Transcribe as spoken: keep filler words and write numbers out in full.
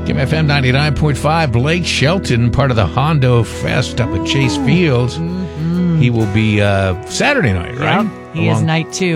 Kim F M ninety-nine point five, Blake Shelton, part of the Hondo Fest up at Chase Fields. Mm-hmm. He will be uh, Saturday night, right? Yep, he is Along- night two.